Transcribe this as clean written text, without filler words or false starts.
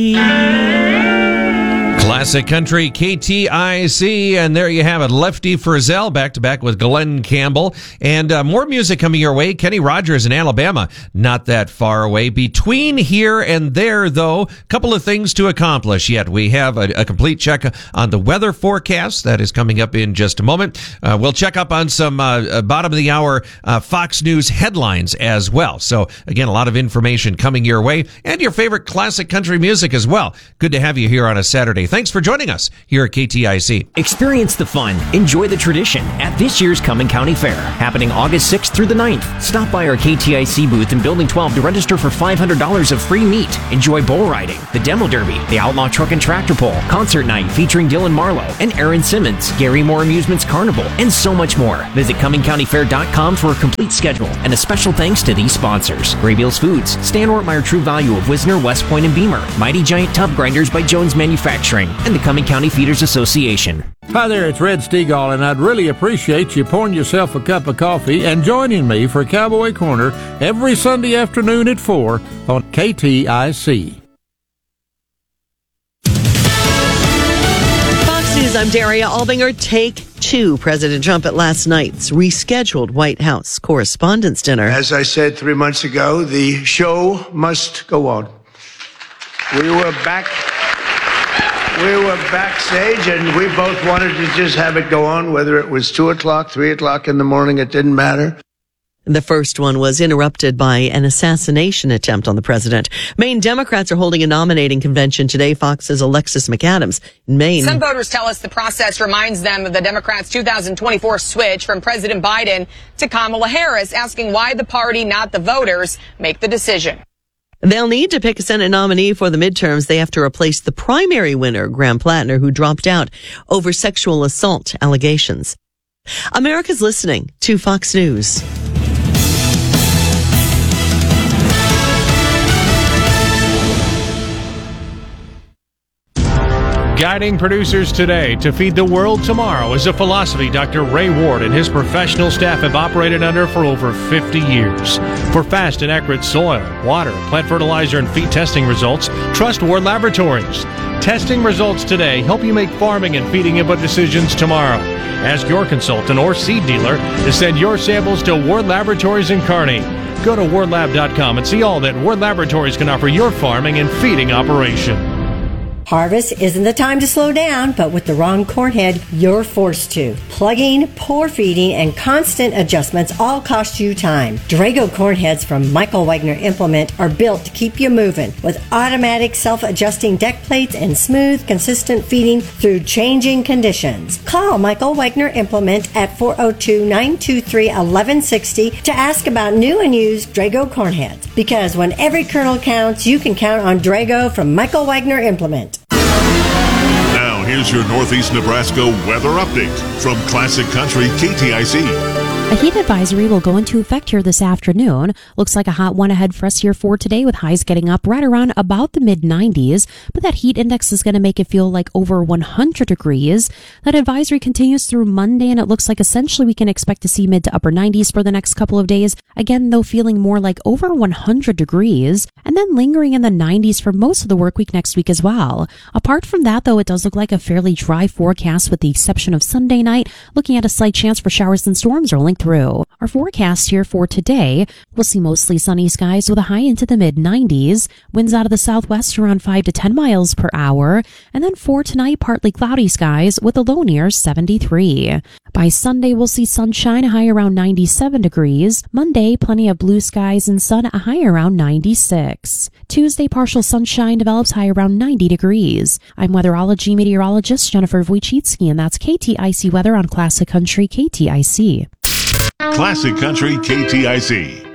Classic Country KTIC, and there you have it. Lefty Frizzell back-to-back with Glenn Campbell. And more music coming your way. Kenny Rogers in Alabama, not that far away. Between here and there, though, a couple of things to accomplish yet. We have a complete check on the weather forecast that is coming up in just a moment. We'll check up on some bottom-of-the-hour Fox News headlines as well. So, again, a lot of information coming your way, and your favorite classic country music as well. Good to have you here on a Saturday. Thanks for joining us here at KTIC. Experience the fun, enjoy the tradition at this year's Cumming County Fair, happening August 6th through the 9th. Stop by our KTIC booth in Building 12 to register for $500 of free meat. Enjoy bull riding, the demo derby, the outlaw truck and tractor pull, concert night featuring Dylan Marlowe and Aaron Simmons, Gary Moore Amusements Carnival, and so much more. Visit CummingCountyFair.com for a complete schedule, and a special thanks to these sponsors: Graybeals Foods, Stan Ortmeyer True Value of Wisner, West Point, and Beamer, Mighty Giant Tub Grinders by Jones Manufacturing, and the Cumming County Feeders Association. Hi there, it's Red Stegall, and I'd really appreciate you pouring yourself a cup of coffee and joining me for Cowboy Corner every Sunday afternoon at 4 on KTIC. Fox News, I'm Daria Albinger. Take two. President Trump at last night's rescheduled White House Correspondents' Dinner. As I said 3 months ago, the show must go on. We were backstage, and we both wanted to just have it go on, whether it was 2 o'clock, 3 o'clock in the morning, it didn't matter. The first one was interrupted by an assassination attempt on the president. Maine Democrats are holding a nominating convention today. Fox's Alexis McAdams in Maine. Some voters tell us the process reminds them of the Democrats' 2024 switch from President Biden to Kamala Harris, asking why the party, not the voters, make the decision. They'll need to pick a Senate nominee for the midterms. They have to replace the primary winner, Graham Plattner, who dropped out over sexual assault allegations. America's listening to Fox News. Guiding producers today to feed the world tomorrow is a philosophy Dr. Ray Ward and his professional staff have operated under for over 50 years. For fast and accurate soil, water, plant fertilizer, and feed testing results, trust Ward Laboratories. Testing results today help you make farming and feeding input decisions tomorrow. Ask your consultant or seed dealer to send your samples to Ward Laboratories in Kearney. Go to wardlab.com and see all that Ward Laboratories can offer your farming and feeding operation. Harvest isn't the time to slow down, but with the wrong corn head, you're forced to. Plugging, poor feeding, and constant adjustments all cost you time. Drago corn heads from Michael Wagner Implement are built to keep you moving with automatic self-adjusting deck plates and smooth, consistent feeding through changing conditions. Call Michael Wagner Implement at 402-923-1160 to ask about new and used Drago corn heads. Because when every kernel counts, you can count on Drago from Michael Wagner Implement. Now, here's your Northeast Nebraska weather update from Classic Country KTIC. A heat advisory will go into effect here this afternoon. Looks like a hot one ahead for us here for today, with highs getting up right around about the mid-90s. But that heat index is going to make it feel like over 100 degrees. That advisory continues through Monday, and it looks like essentially we can expect to see mid to upper 90s for the next couple of days. Again, though, feeling more like over 100 degrees, and then lingering in the 90s for most of the work week next week as well. Apart from that, though, it does look like a fairly dry forecast with the exception of Sunday night, looking at a slight chance for showers and storms rolling through. Our forecast here for today, we'll see mostly sunny skies with a high into the mid-90s, winds out of the southwest around 5 to 10 miles per hour, and then for tonight, partly cloudy skies with a low near 73. By Sunday, we'll see sunshine, a high around 97 degrees. Monday, plenty of blue skies and sun, a high around 96. Tuesday, partial sunshine develops, high around 90 degrees. I'm weatherology meteorologist Jennifer Wojcicki, and that's KTIC weather on Classic Country KTIC. Classic Country KTIC.